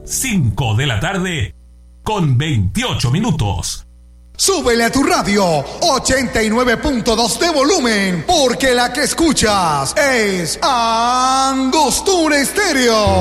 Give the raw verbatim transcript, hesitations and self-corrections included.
cinco de la tarde con veintiocho minutos. Súbele a tu radio ochenta y nueve punto dos de volumen, porque la que escuchas es Angostura Estéreo.